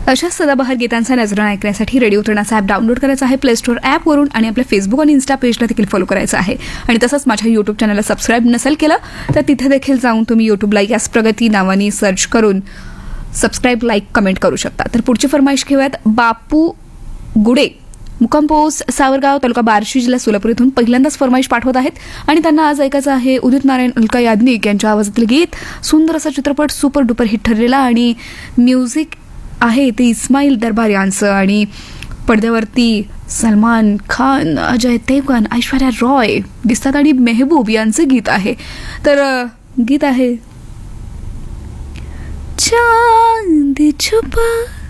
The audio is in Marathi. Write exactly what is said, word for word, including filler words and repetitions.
अशा सदाबहार गीतांचा नजराणा ऐकण्यासाठी रेडिओ तृणाचा ॲप डाउनलोड करायचा आहे प्ले स्टोअर ॲपवरून आणि आपल्या फेसबुक आणि इन्स्टा पेजला देखील फॉलो करायचं आहे. आणि तसंच माझ्या यूट्यूब चॅनलला सबस्क्राईब नसेल केलं तर तिथे देखील जाऊन तुम्ही यूट्यूबला यास प्रगती नावाने सर्च करून सबस्क्राईब, लाईक, कमेंट करू शकता. तर पुढची फरमाईश घेऊयात. बापू गुडे मुक्काम पोस्ट सावरगाव तालुका बार्शी जिल्हा सोलापूर इथून पहिल्यांदाच फरमाईश पाठवत आहेत आणि त्यांना आज ऐकायचं आहे उदित नारायण अलका याज्ञिक यांच्या आवाजातील गीत. सुंदर असा चित्रपट, सुपर डुपर हिट ठरलेला आणि म्युझिक आहे ते इस्माईल दरबार यांचं आणि पडद्यावरती सलमान खान, अजय देवगन, ऐश्वर्या रॉय दिसतात आणि मेहबूब यांचं गीत आहे. तर गीत आहे चांद छुपा